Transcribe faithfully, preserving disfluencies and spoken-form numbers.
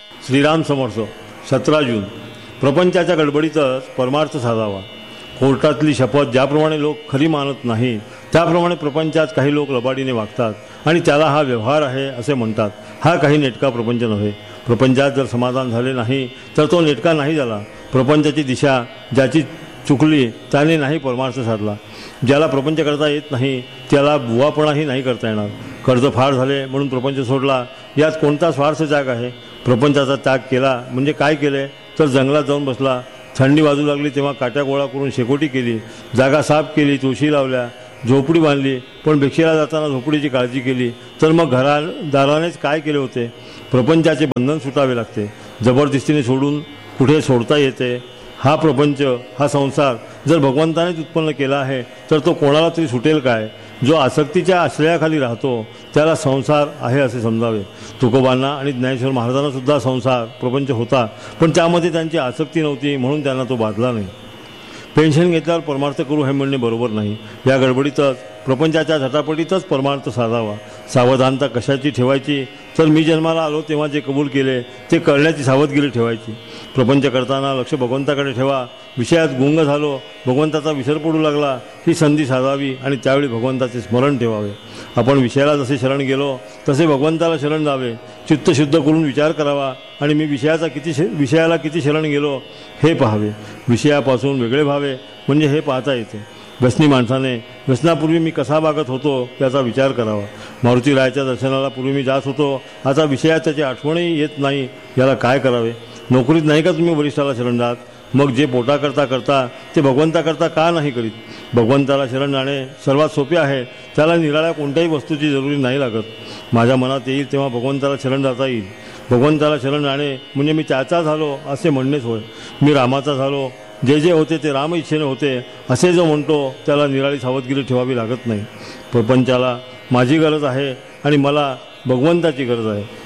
श्रीराम समर्थ. सतरा जून. प्रपंचाच्या गडबडीतच परमार्थ साधावा. कोर्टातली शपथ ज्याप्रमाणे लोक खरी मानत नाही त्याप्रमाणे प्रपंचात काही लोक लबाडीने वागतात आणि त्याला हा व्यवहार आहे असे म्हणतात. हा काही नेटका प्रपंच नव्हे. प्रपंचात जर समाधान झाले नाही तर तो नेटका नाही झाला. प्रपंचाची दिशा ज्याची चुकली त्याने नाही परमार्थ साधला. ज्याला प्रपंच करता येत नाही त्याला बुवापणाही नाही करता येणार. कर्ज फार झाले म्हणून प्रपंच सोडला यात कोणता स्वार्थ त्याग आहे. प्रपंचाचा त्याग केला म्हणजे काय केले तर जंगलात जाऊन बसला. थंडी वाजू लागली तेव्हा काट्या गोळा करून शेकोटी केली, जागा साफ केली, तुळशी लावल्या, झोपडी बांधली. पण भिक्षेला जाताना झोपडीची काळजी केली तर मग घरादारानेच काय केले होते. प्रपंचाचे बंधन सुटावे लागते. जबरदस्तीने सोडून कुठे सोडता येते. हा प्रपंच हा संसार जर भगवंतानेच उत्पन्न केला आहे तर तो कोणाला तरी सुटेल काय. जो आसक्तीच्या आश्रयाखाली राहतो त्याला संसार आहे असे समजावे. तुकोबांना आणि ज्ञानेश्वर महाराजांना सुद्धा संसार प्रपंच होता पण त्यामध्ये त्यांची आसक्ती नव्हती म्हणून त्यांना तो बाधला नाही. पेन्शन घेतल्यावर परमार्थ करू हे म्हणणे बरोबर नाही. या गडबडीतच प्रपंचाच्या झटापटीतच परमार्थ साधावा. सावधानता कशाची ठेवायची तर मी जन्माला आलो तेव्हा जे कबूल केले ते करण्याची सावधगिरी ठेवायची. प्रपंच करताना लक्ष भगवंताकडे ठेवा. विषयात गुंग झालो, भगवंताचा विसर पडू लागला ही संधी साधावी आणि त्यावेळी भगवंताचे स्मरण ठेवावे. आपण विषयाला जसे शरण गेलो तसे भगवंताला शरण जावे. चित्त शुद्ध करून विचार करावा आणि मी विषयाचा किती विषयाला किती शरण गेलो हे पाहावे. विषयापासून वेगळे व्हावे म्हणजे हे पाहता येते. व्यसनी माणसाने व्यसनापूर्वी मी कसा वागत होतो याचा विचार करावा. मारुती रायाच्या दर्शनाला पूर्वी मी जात होतो, आता विषयात त्याची आठवणही येत नाही. याला काय करावे. नोकरीत नाही का तुम्ही वरिष्ठाला शरण जात, मग जे पोटा करता करता ते भगवंता करता का नाही करीत. भगवंताला शरण जाणे सर्वात सोपे आहे. त्याला निराळ्या कोणत्याही वस्तूची जरुरी नाही लागत. माझ्या मनात येईल तेव्हा भगवंताला शरण जाता येईल. भगवंताला शरण जाणे म्हणजे मी त्याचा झालो असे म्हणणेच होय. मी रामाचा झालो, जे जे होते ते राम इच्छेने होते असे जो म्हणतो त्याला निराळी सावधगिरी ठेवावी लागत नाही. प्रपंचाला माझी गरज आहे आणि मला भगवंताची गरज आहे.